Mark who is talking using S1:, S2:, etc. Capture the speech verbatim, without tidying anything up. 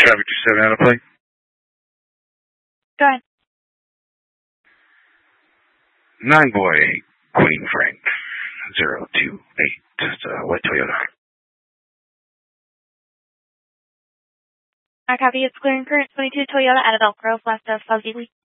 S1: traffic two seven out of play.
S2: Go ahead.
S1: Nine boy, Queen Frank, zero two eight, just a white Toyota.
S2: I copy. It's clearing current twenty-two Toyota out of Elk Grove, west of Fuzzy Lee.